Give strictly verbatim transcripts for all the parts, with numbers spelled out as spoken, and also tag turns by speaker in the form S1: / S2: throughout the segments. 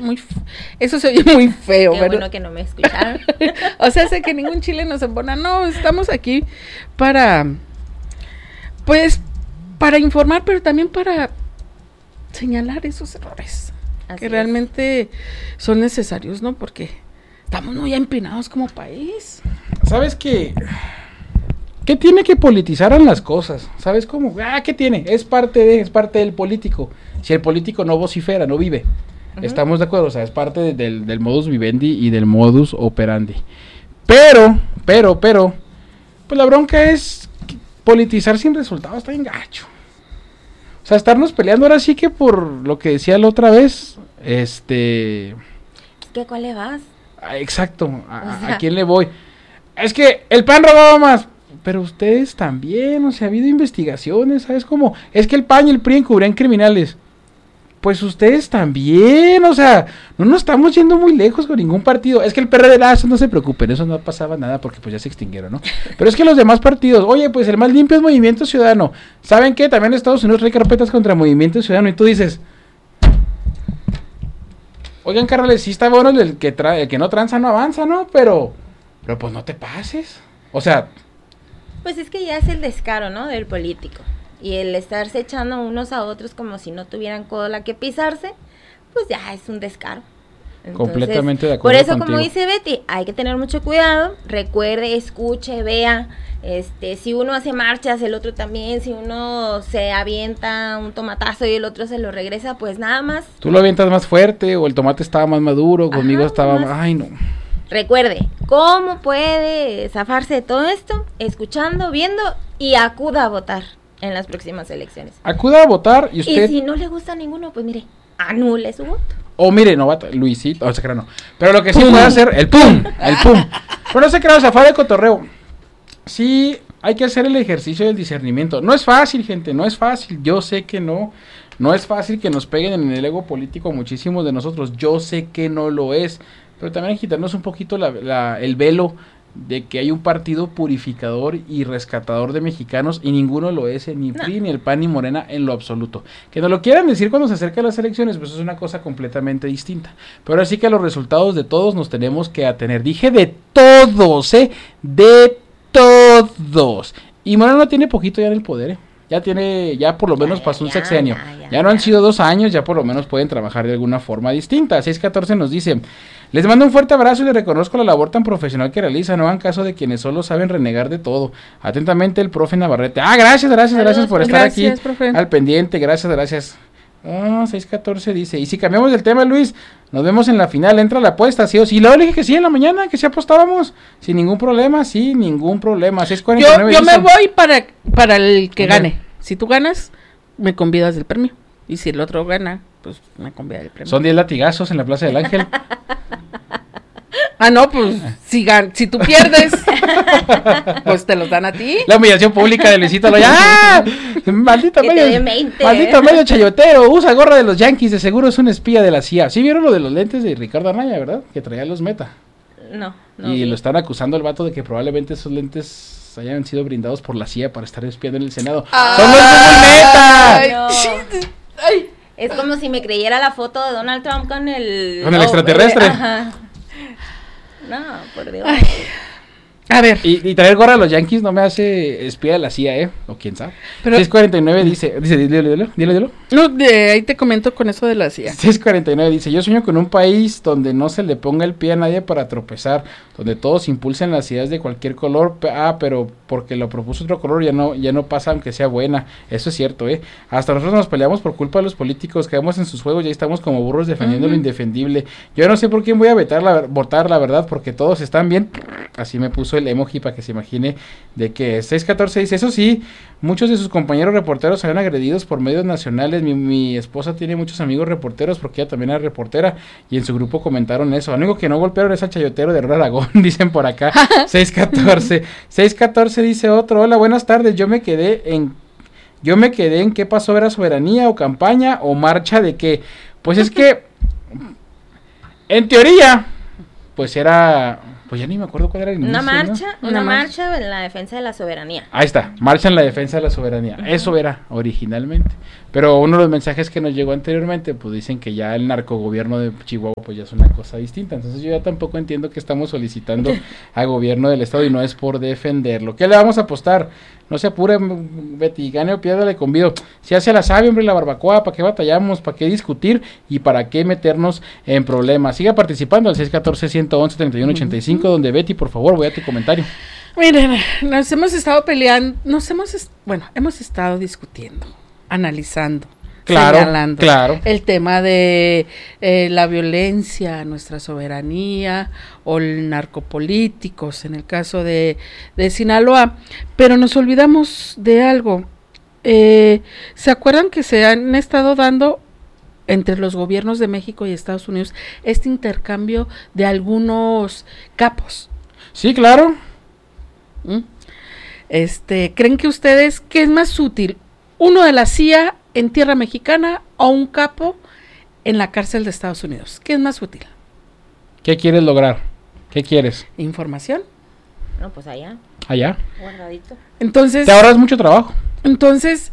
S1: muy, eso se oye muy feo,
S2: Qué
S1: ¿verdad?
S2: bueno que no me escucharon.
S1: O sea, sé que ningún chile nos embona, no, estamos aquí para, pues, para informar, pero también para señalar esos errores
S2: Así
S1: que
S2: es.
S1: realmente son necesarios, ¿no? Porque estamos muy empinados como país.
S3: ¿Sabes qué? ¿Qué tiene que politizar las cosas? ¿Sabes cómo? Ah, ¿qué tiene? Es parte de, es parte del político. Si el político no vocifera, no vive. Uh-huh. Estamos de acuerdo, o sea, es parte de, del, del modus vivendi y del modus operandi. Pero, pero, pero, pues la bronca es politizar sin resultados, está bien gacho. O sea, estarnos peleando ahora sí que por lo que decía la otra vez, este...
S2: ¿Qué, cuál le vas?
S3: Ah, exacto, a, o sea, ¿a quién le voy? Es que el P A N robaba más. Pero ustedes también, o sea, ha habido investigaciones, ¿sabes cómo? Es que el P A N y el P R I encubrían criminales. Pues ustedes también, o sea, no nos estamos yendo muy lejos con ningún partido. Es que el P R D, ah, eso no se preocupen, eso no pasaba nada porque pues ya se extinguieron, ¿no? Pero es que los demás partidos, oye, pues el más limpio es Movimiento Ciudadano. ¿Saben qué? También en Estados Unidos trae carpetas contra Movimiento Ciudadano y tú dices... Oigan, carnales, sí está bueno el que, tra- el que no tranza no avanza, ¿no? Pero, pero pues no te pases. O sea...
S2: Pues es que ya es el descaro, ¿no? Del político. Y el estarse echando unos a otros como si no tuvieran cola que pisarse, pues ya es un descaro. Entonces,
S3: completamente de acuerdo
S2: por eso,
S3: contigo.
S2: como dice Betty, hay que tener mucho cuidado. Recuerde, escuche, vea. Este, si uno hace marchas, el otro también. Si uno se avienta un tomatazo y el otro se lo regresa, pues nada más.
S3: Tú lo avientas más fuerte o el tomate estaba más maduro, conmigo
S2: Ajá,
S3: estaba
S2: más...
S3: más... Ay, no.
S2: Recuerde, ¿cómo puede zafarse de todo esto? Escuchando, viendo y acuda a votar en las próximas elecciones.
S3: Acuda a votar y usted...
S2: Y si no le gusta a ninguno, pues mire, anule su voto.
S3: O mire, no va, Luisito, o sea, que no. Pero lo que sí puede hacer, el pum, el pum. Pero no se crea zafar de cotorreo. Sí, hay que hacer el ejercicio del discernimiento. No es fácil, gente, no es fácil. Yo sé que no. No es fácil que nos peguen en el ego político muchísimos de nosotros. Yo sé que no lo es. Pero también hay que quitarnos un poquito la, la, el velo de que hay un partido purificador y rescatador de mexicanos y ninguno lo es, ni P R I, no. ni el P A N, ni Morena en lo absoluto. Que nos lo quieran decir cuando se acercan las elecciones, pues es una cosa completamente distinta. Pero así que a los resultados de todos nos tenemos que atener. Dije de todos, ¿eh? De todos. Y Morena no tiene poquito ya en el poder, ¿eh? Ya tiene, ya por lo menos ya, pasó un ya, sexenio. Ya, ya, ya no ya. han sido dos años, ya por lo menos pueden trabajar de alguna forma distinta. seis catorce nos dice, les mando un fuerte abrazo y les reconozco la labor tan profesional que realizan. No hagan caso de quienes solo saben renegar de todo. Atentamente el profe Navarrete. Ah, gracias, gracias, Saludos, gracias por estar gracias, aquí profe. Al pendiente. Gracias, gracias. Ah, seis catorce dice, y si cambiamos el tema, Luis, nos vemos en la final, entra la apuesta, sí o sí. Y luego le dije que sí en la mañana, que sí apostábamos, sin ningún problema, sí, ningún problema. seis cuarenta y nueve
S1: yo yo
S3: dice,
S1: me voy para, para el que gane. Ver. Si tú ganas, me convidas del premio. Y si el otro gana, pues me convida del premio.
S3: Son diez latigazos en la Plaza del Ángel.
S1: Ah, no, pues si, gan- si tú pierdes, pues te los dan a ti.
S3: La humillación pública de Luisito Loya. ¡Ah! Maldito medio, maldito medio chayotero, usa gorra de los Yankees, de seguro es un espía de la C I A. ¿Sí vieron lo de los lentes de Ricardo Anaya, verdad? Que traía los Meta.
S2: No, no.
S3: Y
S2: vi.
S3: lo están acusando el vato de que probablemente esos lentes hayan sido brindados por la C I A para estar espiando en el Senado.
S2: ¡Ah!
S3: ¡Son los Google
S2: Meta! No. Ay. Es como si me creyera la foto de Donald Trump con el...
S3: Con el oh, extraterrestre.
S2: Eh, ajá. No, por Dios.
S1: Ay. A ver.
S3: Y, y traer gorra a los Yankees no me hace espía de la C I A, ¿eh? O quién sabe. Pero seis cuarenta y nueve dice, dice, dilo, dilo, dilo, dilo.
S1: No, de ahí te comento con eso de la C I A.
S3: seis cuarenta y nueve dice, yo sueño con un país donde no se le ponga el pie a nadie para tropezar, donde todos impulsen las ideas de cualquier color, ah, pero porque lo propuso otro color ya no, ya no pasa aunque sea buena. Eso es cierto, ¿eh? Hasta nosotros nos peleamos por culpa de los políticos, caemos en sus juegos y ahí estamos como burros defendiendo uh-huh. lo indefendible. Yo no sé por quién voy a vetar la, votar, la verdad, porque todos están bien. Así me puso el emoji para que se imagine de que seis catorce dice, eso sí, muchos de sus compañeros reporteros salieron agredidos por medios nacionales. Mi, mi esposa tiene muchos amigos reporteros porque ella también era reportera y en su grupo comentaron eso. Lo único que no golpearon es al chayotero de Aragón, dicen por acá. seis catorce seis catorce dice otro, hola, buenas tardes, yo me quedé en yo me quedé en qué pasó, era soberanía o campaña o marcha de qué. Pues es que en teoría pues era Pues ya ni me acuerdo cuál era el
S2: Una
S3: inicio,
S2: marcha,
S3: ¿no?
S2: una,
S1: Una
S2: marcha en la defensa de la soberanía.
S3: Ahí está, marcha en la defensa de la soberanía. Uh-huh. Eso era originalmente. Pero uno de los mensajes que nos llegó anteriormente, pues dicen que ya el narcogobierno de Chihuahua pues ya es una cosa distinta. Entonces yo ya tampoco entiendo que estamos solicitando al gobierno del estado y no es por defenderlo. ¿Qué le vamos a apostar? No se apure, Betty, gane o pierda, le convido. Si hace la sabe, hombre, la barbacoa, ¿para qué batallamos? ¿Para qué discutir? ¿Y para qué meternos en problemas? Siga participando al seis uno cuatro, uno uno uno, tres uno ocho cinco, uh-huh. donde Betty, por favor, voy a tu comentario.
S1: Miren, nos hemos estado peleando, nos hemos, est- bueno, hemos estado discutiendo, analizando,
S3: claro,
S1: señalando
S3: claro.
S1: el tema de eh, la violencia, nuestra soberanía o el narcopolíticos en el caso de, de Sinaloa, pero nos olvidamos de algo. Eh, ¿se acuerdan que se han estado dando entre los gobiernos de México y Estados Unidos este intercambio de algunos capos?
S3: Sí, claro.
S1: ¿Mm? Este, ¿creen que ustedes qué es más útil? ¿Uno de la C I A en tierra mexicana o un capo en la cárcel de Estados Unidos? ¿Qué es más útil?
S3: ¿Qué quieres lograr? ¿Qué quieres?
S1: ¿Información?
S2: No, pues allá,
S3: Allá.
S2: guardadito.
S1: Entonces,
S3: te ahorras mucho trabajo.
S1: Entonces,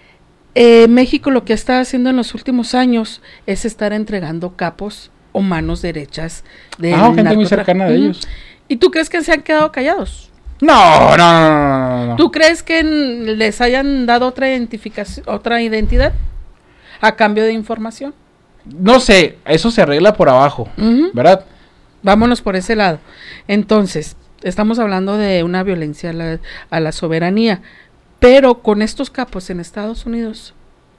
S1: eh, México lo que está haciendo en los últimos años es estar entregando capos o manos derechas de
S3: Ah, gente muy cercana de ellos.
S1: ¿Y tú crees que se han quedado callados?
S3: No, no, no, no, no, no.
S1: ¿Tú crees que en, les hayan dado otra identificación, otra identidad a cambio de información?
S3: No sé, eso se arregla por abajo,
S1: Uh-huh.
S3: ¿verdad?
S1: Vámonos por ese lado. Entonces, estamos hablando de una violencia a la, a la soberanía, pero con estos capos en Estados Unidos,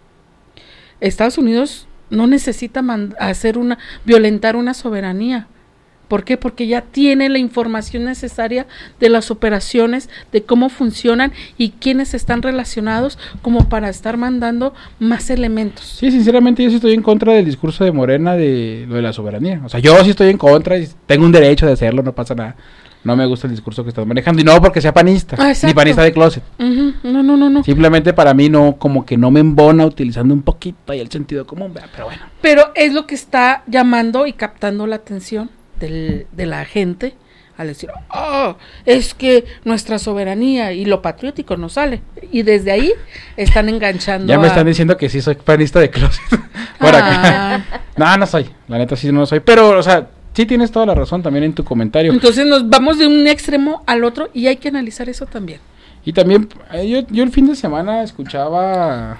S1: Estados Unidos no necesita mand- hacer una, violentar una soberanía. ¿Por qué? Porque ya tiene la información necesaria de las operaciones, de cómo funcionan y quiénes están relacionados como para estar mandando más elementos.
S3: Sí, sinceramente yo sí estoy en contra del discurso de Morena de lo de la soberanía. O sea, yo sí estoy en contra y tengo un derecho de hacerlo, no pasa nada. No me gusta el discurso que estás manejando y no porque sea panista,
S1: Ah,
S3: ni panista de closet.
S1: Uh-huh. No, no, no, no.
S3: Simplemente para mí no, como que no me embona utilizando un poquito ahí el sentido común, pero bueno.
S1: Pero es lo que está llamando y captando la atención del, de la gente al decir, oh, es que nuestra soberanía y lo patriótico no sale. Y desde ahí están enganchando.
S3: Ya me
S1: a...
S3: están diciendo que sí soy panista de closet. Por
S1: Ah.
S3: acá. No, no soy. La neta sí no lo soy. Pero, o sea, sí tienes toda la razón también en tu comentario.
S1: Entonces nos vamos de un extremo al otro y hay que analizar eso también.
S3: Y también, eh, yo, yo el fin de semana escuchaba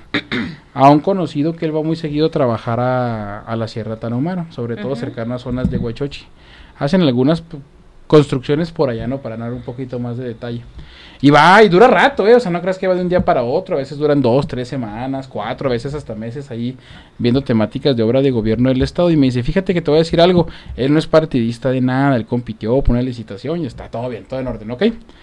S3: a un conocido que él va muy seguido a trabajar a, a la Sierra Tarahumara, sobre todo uh-huh. cercano a zonas de Huachochi. Hacen algunas p- construcciones por allá, ¿no? Para dar un poquito más de detalle. Y va, y dura rato, ¿eh? O sea, no creas que va de un día para otro, a veces duran dos, tres semanas, cuatro, a veces hasta meses ahí viendo temáticas de obra de gobierno del estado. Y me dice, fíjate que te voy a decir algo, él no es partidista de nada, él compitió por una licitación y está todo bien, todo en orden, ¿ok?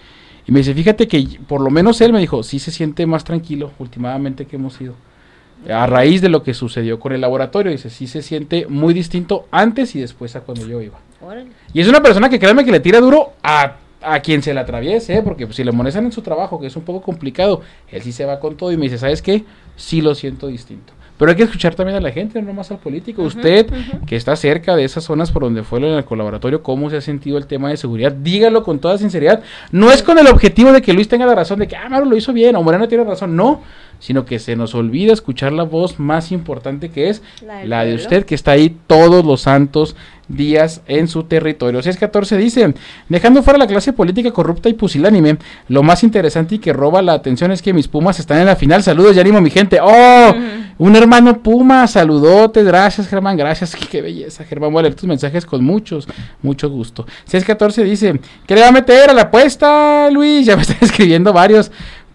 S3: Y me dice, fíjate que por lo menos él me dijo, sí se siente más tranquilo últimamente que hemos ido. A raíz de lo que sucedió con el laboratorio, dice, sí se siente muy distinto antes y después a cuando yo iba. Órale. Y es una persona que créanme que le tira duro a, a quien se le atraviese, ¿eh? Porque pues, si le molestan en su trabajo, que es un poco complicado, él sí se va con todo y me dice, ¿sabes qué? Sí lo siento distinto. Pero hay que escuchar también a la gente, no más al político. Uh-huh, Usted, uh-huh. que está cerca de esas zonas por donde fue el colaboratorio, ¿cómo se ha sentido el tema de seguridad? Dígalo con toda sinceridad. No es con el objetivo de que Luis tenga la razón de que, ah, Maru lo hizo bien, o Moreno tiene razón. No, sino que se nos olvida escuchar la voz más importante que es la, la de usted, que está ahí todos los santos días en su territorio. seis catorce dice, dejando fuera la clase política corrupta y pusilánime, lo más interesante y que roba la atención es que mis Pumas están en la final. Saludos y ánimo, mi gente. ¡Oh! Uh-huh. Un hermano Puma, saludotes, gracias Germán, gracias, qué belleza Germán, voy a leer tus mensajes con muchos, mucho gusto. seis catorce dice, ¿qué le va a meter a la apuesta, Luis? Ya me están escribiendo varios.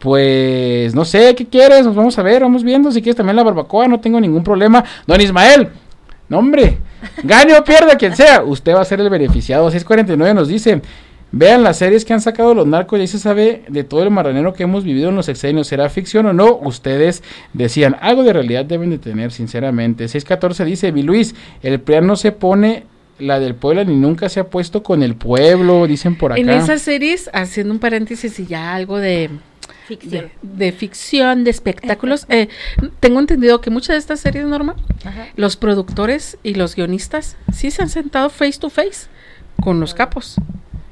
S3: Pues, no sé, ¿qué quieres? Nos vamos a ver, vamos viendo, si quieres también la barbacoa, no tengo ningún problema. Don Ismael, no hombre, gane o pierda quien sea, usted va a ser el beneficiado. seis cuarenta y nueve nos dice, vean las series que han sacado los narcos y ahí se sabe de todo el marranero que hemos vivido en los sexenios, ¿será ficción o no? Ustedes decían, algo de realidad deben de tener, sinceramente. seis catorce dice, mi Luis, el P R I A N no se pone la del Puebla ni nunca se ha puesto con el pueblo, dicen por acá.
S1: En esas series, haciendo un paréntesis y ya algo de... Ficción. De, de ficción, de espectáculos. Eh, tengo entendido que muchas de estas series, Norma, Ajá. los productores y los guionistas sí se han sentado face to face con los capos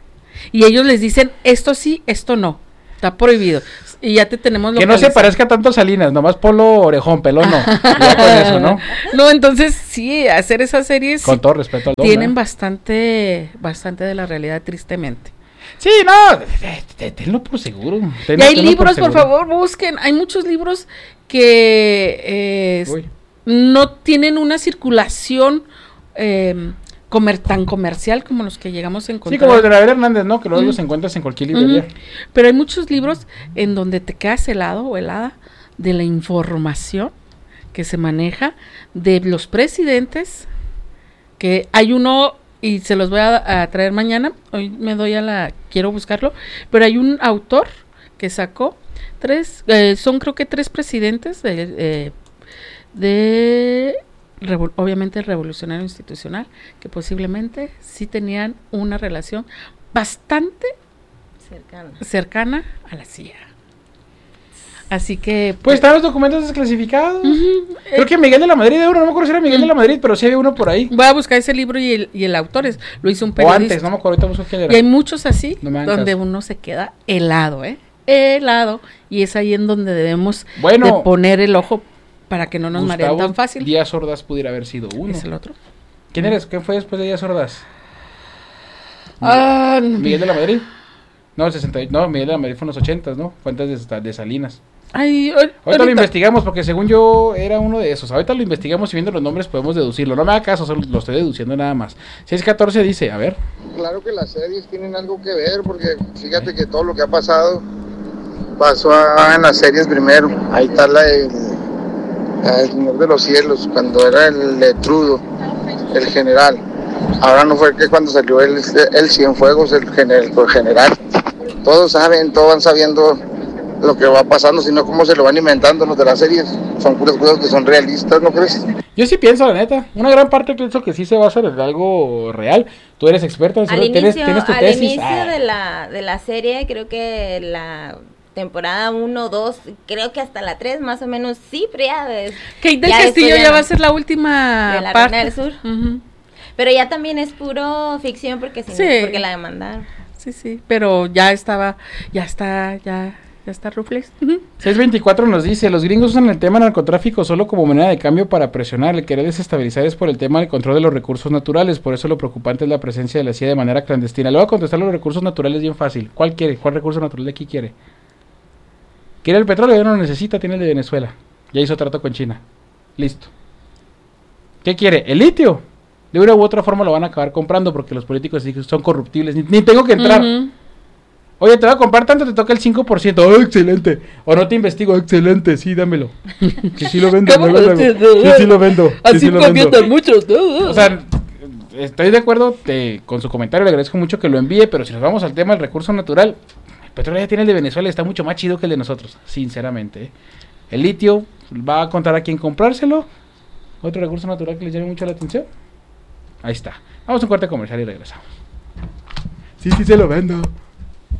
S1: y ellos les dicen, esto sí, esto no, está prohibido. Y ya te tenemos
S3: que no se parezca tanto a Salinas, nomás polo orejón, pelón no. Ya con eso, ¿no?
S1: No, entonces sí, hacer esas series
S3: con todo respeto al don,
S1: tienen
S3: ¿eh?
S1: bastante, bastante de la realidad, tristemente.
S3: Sí, no, tenlo por seguro. Tenlo,
S1: y hay
S3: tenlo
S1: libros, por,
S3: por,
S1: por favor, busquen. Hay muchos libros que eh, no tienen una circulación eh, comer, tan comercial como los que llegamos a encontrar.
S3: Sí, como el de Rafael Hernández, ¿no? Que luego mm. los encuentras en cualquier librería. Mm.
S1: Pero hay muchos libros en donde te quedas helado o helada de la información que se maneja de los presidentes, que hay uno, y se los voy a, a traer mañana, hoy me doy a la, quiero buscarlo, pero hay un autor que sacó tres, eh, son creo que tres presidentes de, eh, de Revo- obviamente el revolucionario institucional, que posiblemente sí tenían una relación bastante
S2: cercana,
S1: cercana a la C I A. Así que
S3: pues, pues están los documentos desclasificados. Uh-huh. Creo que Miguel de la Madrid, uno, no me acuerdo si era Miguel uh-huh. de la Madrid, pero sí había uno por ahí.
S1: Voy a buscar ese libro y el, y el autor es, lo hizo un periodista.
S3: O antes, no me acuerdo, ahorita busco quién era.
S1: Y hay muchos así,
S3: no
S1: donde
S3: caso.
S1: uno se queda helado, ¿eh? Helado. Y es ahí en donde debemos
S3: bueno,
S1: de poner el ojo para que no nos
S3: Gustavo
S1: mareen tan fácil.
S3: Díaz Ordaz pudiera haber sido uno.
S1: ¿Es el otro?
S3: ¿Quién eres? ¿Quién fue después de Díaz Ordaz?
S1: Ah,
S3: Miguel de la Madrid. No, el sesenta, no, Miguel de la Madrid fue en los ochentas, ¿no? Fue antes de, de Salinas.
S1: Ay,
S3: ahorita, ahorita lo investigamos porque según yo era uno de esos. Ahorita lo investigamos y viendo los nombres podemos deducirlo. No me haga caso, solo lo estoy deduciendo nada más. seis catorce dice, a ver.
S4: Claro que las series tienen algo que ver porque fíjate que todo lo que ha pasado pasó a, en las series primero. Ahí está la el, el Señor de los Cielos, cuando era el letrudo, el general. Ahora no fue que cuando salió el, el Cienfuegos, el general, el general. Todos saben, todos van sabiendo lo que va pasando, sino cómo se lo van inventando los de las series. Son puras cosas que son realistas, ¿no crees?
S3: Yo sí pienso, la neta, una gran parte pienso que sí se basa en algo real. Tú eres experta,
S2: al
S3: tienes,
S2: inicio,
S3: tienes tu
S2: al
S3: tesis.
S2: inicio
S3: ah.
S2: de la de la serie, creo que la temporada uno, dos, creo que hasta la tres más o menos, sí, pero ya ves.
S1: Kate del Castillo ya va a ser la última
S2: de la
S1: parte.
S2: Reina del Sur. Uh-huh. Pero ya también es puro ficción porque sí, sí. porque la demandaron.
S1: Sí, sí, pero ya estaba, ya está, ya... Ya está Rufles. Uh-huh.
S3: seis veinticuatro nos dice, los gringos usan el tema narcotráfico solo como moneda de cambio para presionar. El querer desestabilizar es por el tema del control de los recursos naturales. Por eso lo preocupante es la presencia de la C I A de manera clandestina. Le voy a contestar los recursos naturales bien fácil. ¿Cuál quiere? ¿Cuál recurso natural de aquí quiere? ¿Quiere el petróleo? Ya no lo necesita, tiene el de Venezuela. Ya hizo trato con China. Listo. ¿Qué quiere? ¿El litio? De una u otra forma lo van a acabar comprando porque los políticos son corruptibles. Ni, ni tengo que entrar. Uh-huh. Oye, te voy a comprar tanto, te toca el cinco por ciento. ¡Oh, excelente! O no te investigo, excelente, sí, dámelo. Sí, sí lo vendo, luego, luego. Sí, sí lo vendo.
S1: Así
S3: sí, sí
S1: convierten muchos.
S3: O sea, estoy de acuerdo te, con su comentario, le agradezco mucho que lo envíe, pero si nos vamos al tema del recurso natural, el petróleo ya tiene el de Venezuela, está mucho más chido que el de nosotros, sinceramente. ¿eh? El litio va a contar a quién comprárselo. Otro recurso natural que les llame mucho la atención. Ahí está. Vamos a un corte comercial y regresamos. Sí, sí se lo vendo.